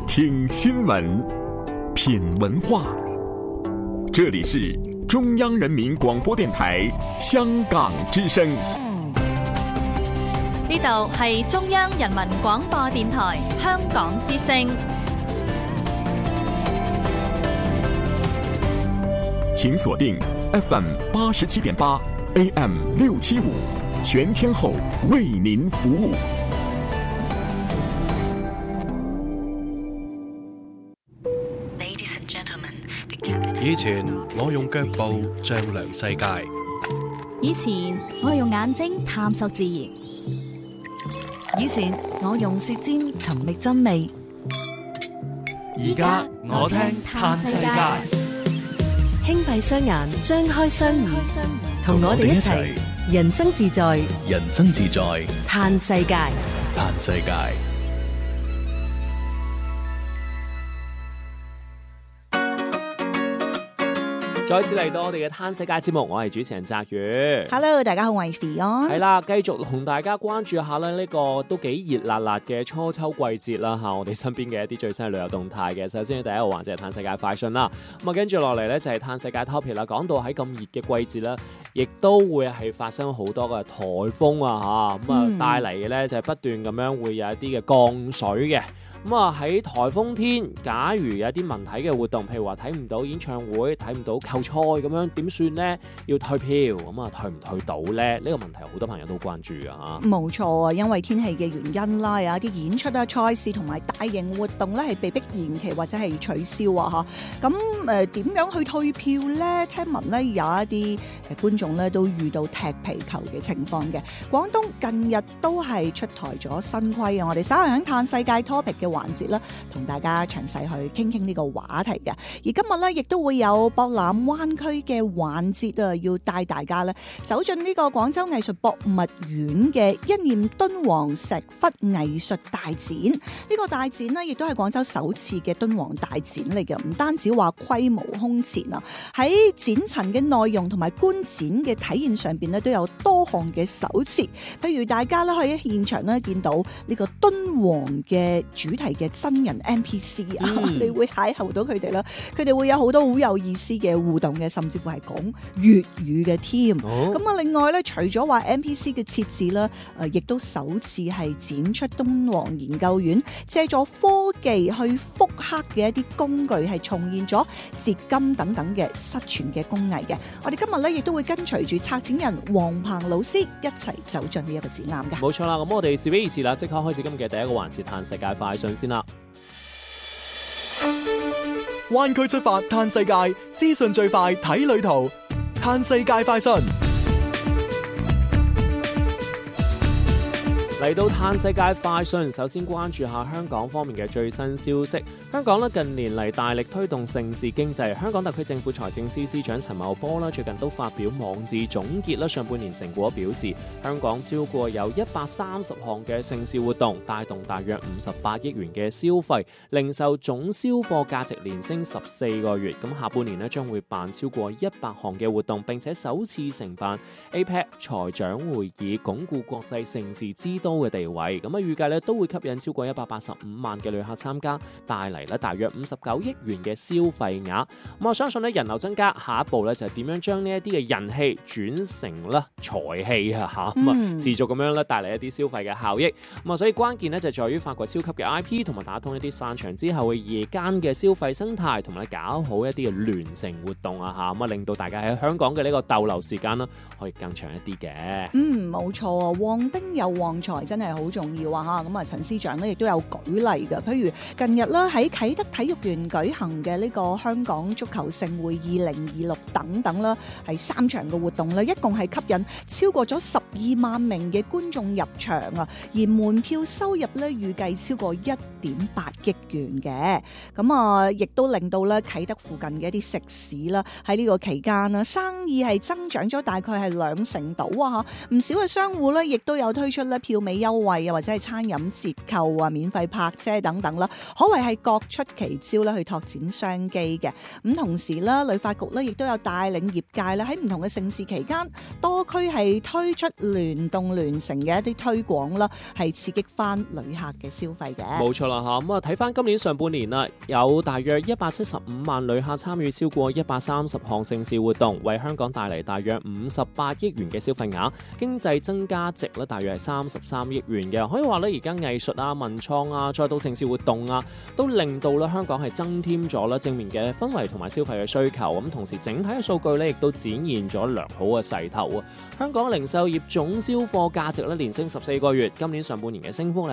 聽新聞，品文化。這裡是中央人民廣播電台香港之聲。 呢度係中央人民廣播電台香港之聲。 請鎖定 FM 87.8 AM 675，全天候為您服務。 以前我用腳步丈量世界， 以前我用眼睛探索自然， 以前我用舌尖尋覓真味， 而家我聽嘆世界。 輕閉雙眼，張開雙耳，同我哋一齊人生自在， 人生自在， 嘆世界， 嘆世界。 再次嚟到我哋嘅嘆世界節目，我係主持人澤宇。 Hello， 大家好，我係 Fion。 係啦，繼續同大家關注下咧呢個都幾熱辣辣嘅初秋季節啦嚇，我哋身邊嘅一啲最新嘅旅遊動態嘅。首先第一個環節係嘆世界快訊啦，咁啊跟住落嚟咧就係嘆世界 topic 啦。講到喺咁熱嘅季節咧，亦都會係發生好多嘅颱風啊嚇，咁啊帶嚟嘅咧就係不斷咁樣會有一啲嘅降水嘅。咁啊喺颱風天，假如有一啲文體嘅活動，譬如話睇唔到演唱會、睇唔到球賽咁樣，點算呢？要退票，咁啊退唔退到呢？呢個問題好多朋友都關注㗎嚇。 冇錯啊，因為天氣嘅原因啦，有一啲演出啊、賽事同埋大型活動咧係被迫延期或者係取消啊嚇。咁點樣去退票呢？聽聞咧有一啲觀眾咧都遇到踢皮球嘅情況嘅。廣東近日都係出台咗新規啊，我哋稍後喺嘆世界 topic 嘅環節啦，同大家詳細去傾傾呢個話題嘅。而今日咧，亦都會有博覽灣區嘅環節啊，要帶大家咧走進呢個廣州藝術博物院嘅一念敦煌石窟藝術大展。呢個大展呢，亦都係廣州首次嘅敦煌大展嚟嘅，唔單止話規模空前啊，喺展陳嘅內容同埋觀展嘅體驗上邊呢，都有多項嘅首次。譬如大家咧可以喺現場咧見到呢個敦煌嘅主題嘅真人 NPC 啊，你會邂逅到佢哋啦，佢哋會有好多好有意思嘅互動嘅，甚至乎係講粵語嘅添。咁啊，另外咧，除咗話 NPC 嘅設置啦，亦都首次係展出敦煌研究院借助科技去復刻嘅一啲工具，係重現咗折金等等嘅失傳嘅工藝嘅。我哋今日咧亦都會跟隨住策展人黃鵬老師一齊走進呢一個展覽嘅。 冇錯啦，咁我哋事不宜遲啦，即刻開始今日嘅第一個環節嘆世界快訊先啦。 灣區出發嘆世界，資訊最快睇旅途，嘆世界快訊。 嚟到嘆世界快訊，首先關注下香港方面嘅最新消息。香港咧近年嚟大力推動盛事經濟，香港特區政府財政司司長陳茂波啦最近都發表網誌總結啦上半年成果，表示香港超過有130項嘅盛事活動，帶動大約58億元嘅消費，零售總銷貨價值連升14個月。咁下半年咧將會辦超過100項嘅活動，並且首次承辦 APEC 財長會議，鞏固國際盛事之都嘅地位。咁啊預計咧都會吸引超過185萬嘅旅客參加，帶嚟咧大約59億元嘅消費額。咁我相信咧人流增加，下一步咧就係點樣將呢一啲嘅人氣轉成咧財氣啊嚇，咁啊持續咁樣咧帶嚟一啲消費嘅效益。咁啊所以關鍵咧就在於發掘超級嘅 IP， 同埋打通一啲散場之後嘅夜間嘅消費生態，同埋搞好一啲嘅聯城活動啊嚇，咁啊令到大家喺香港嘅呢個逗留時間啦可以更長一啲嘅。 冇錯啊，旺丁又旺財真係好重要啊嚇。咁啊陳司長咧亦都有舉例嘅，譬如近日啦喺啟德體育園舉行嘅呢個香港足球盛會2026等等啦，係3場嘅活動啦，一共係吸引超過咗12萬名嘅觀眾入場啊，而門票收入咧預計超過1.8億元嘅。咁啊亦都令到咧啟德附近嘅一啲食肆啦喺呢個期間啦生意係增長咗大概係2成度啊嚇，唔少嘅商戶咧亦都有推出咧票美優惠啊，或者係餐飲折扣啊、免費泊車等等啦，可謂係各出奇招啦，去拓展商機嘅。咁同時啦，旅發局咧亦都有帶領業界咧喺唔同嘅盛事期間，多區係推出聯動聯成嘅一啲推廣啦，係刺激翻旅客嘅消費嘅。 冇錯啦嚇，咁啊睇翻今年上半年啦，有大約175萬旅客參與超過130項盛事活動，為香港帶嚟大約58億元嘅消費額，經濟增加值咧大約係33億元嘅。可以話咧，而家藝術啊、文創啊，再到盛事活動啊，都令到咧香港係增添咗咧正面嘅氛圍同埋消費嘅需求。咁同時整體嘅數據咧，亦都展現咗良好嘅勢頭啊！香港零售業總銷貨價值咧連升14個月，今年上半年嘅升幅係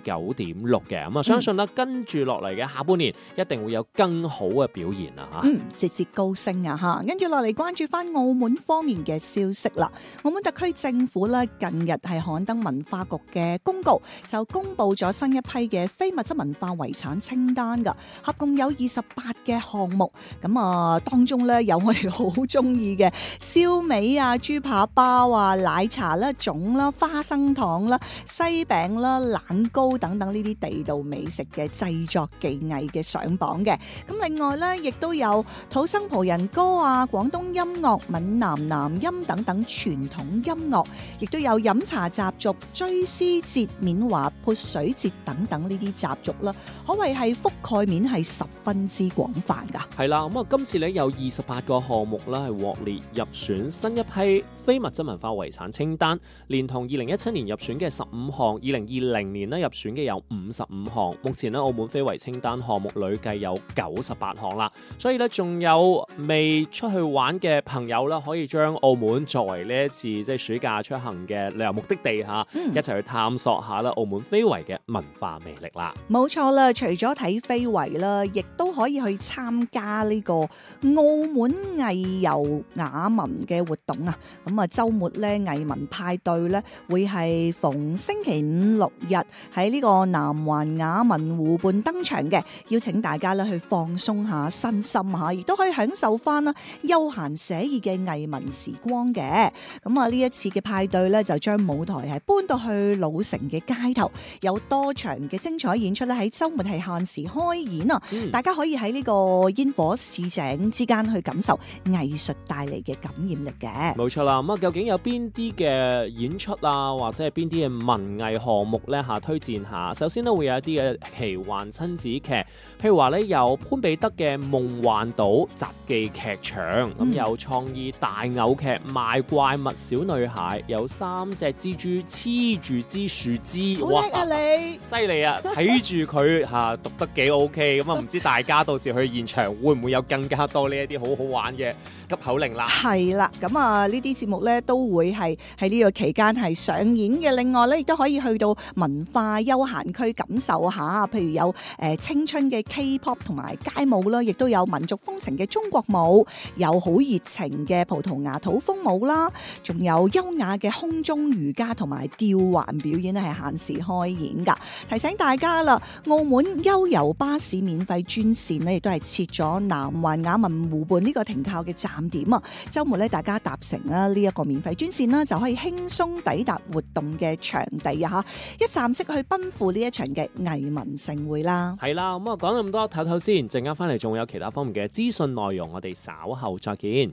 9.6%嘅。咁啊，相信咧跟住落嚟嘅下半年一定會有更好嘅表現啊！嚇， 節節高升啊！嚇，跟住落嚟關注翻澳門方面嘅消息啦。澳門特區政府咧近日係刊登文化局嘅公告，就公布咗新一批嘅非物質文化遺產清單㗎，合共有28嘅項目。咁啊，當中咧有我哋好中意嘅燒味啊、豬扒包啊、奶茶啦、粽啦、花生糖啦、西餅啦、冷糕等等呢啲地道美食嘅製作技藝嘅上榜嘅。咁另外咧，亦都有土生葡人歌啊、廣東音樂、閩南南音等等傳統音樂，亦都有飲茶習俗、追思節、緬華潑水節等等呢啲習俗啦，可謂係覆蓋面係十分之廣泛噶。 係啦，咁啊，今次咧有28個項目啦，係獲列入選新一批非物質文化遺產清單，連同2017年入選嘅15項，2020年咧入選嘅有55項。目前咧澳門非遺清單項目累計有98項啦，所以咧仲有未出去玩嘅朋友啦，可以將澳門作為呢一次即係暑假出行嘅旅遊目的地嚇，一齊去探索下啦澳門非遺嘅文化魅力啦。 冇錯啦，除咗睇非遺啦，亦都可以去參加呢個澳門藝遊雅文嘅活動啊！咁啊，週末咧藝文派對咧會係逢星期5、6日喺呢個南環雅文湖畔登場嘅，邀請大家咧去放鬆下身心嚇，亦都可以享受翻啦悠閒寫意嘅藝文時光嘅。咁啊，呢一次嘅派對咧就將舞台係搬到去老城嘅街頭，有多場嘅精彩演出咧喺週末係限時開演啊！大家可以喺呢個煙火市井之間去感受藝術帶嚟嘅感染力嘅。 冇錯啦，咁啊，究竟有邊啲嘅演出啊，或者係邊啲嘅文藝項目咧嚇推薦下？首先咧會有一啲嘅奇幻親子劇，譬如話咧有潘彼得嘅《夢幻島雜記劇場》，咁有創意大偶劇《賣怪物小女孩》，有3隻蜘蛛黐住支樹枝， 好叻啊你！ 犀利啊！睇住佢嚇讀得幾 OK， 咁啊唔知大家到時去現場會唔會有更加多呢一啲好好玩嘅急口令啦？ 係啦，咁啊呢啲節目咧都會係喺呢個期間係上演嘅。另外咧亦都可以去到文化休閒區感受下，譬如有青春嘅 K-pop 同埋街舞啦，亦都有民族風情嘅中國舞，有好熱情嘅葡萄牙土風舞啦，仲有優雅嘅空中瑜伽同埋吊環表演咧係限時開演噶。提醒大家啦，澳門悠遊巴士免費專線咧亦都係設咗南環雅文湖畔呢個停靠嘅站點啊！週末咧大家搭乘啦呢一個免費專線啦，就可以輕鬆抵達活動嘅場地啊！一站式去奔赴呢一場嘅藝文盛會啦。 係啦，咁啊講咁多，唞唞先，陣間翻嚟仲有其他方面嘅資訊內容，我哋稍後再見。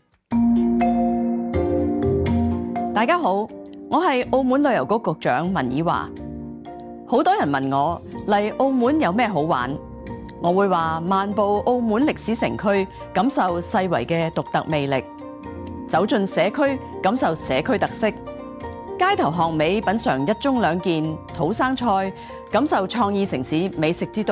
大家好，我係澳門旅遊局局長文綺華。好多人問我嚟澳門有咩好玩，我會話漫步澳門歷史城區，感受世遺嘅獨特魅力；走進社區，感受社區特色；街頭巷尾品嘗一盅兩件土生菜，感受創意城市美食之都。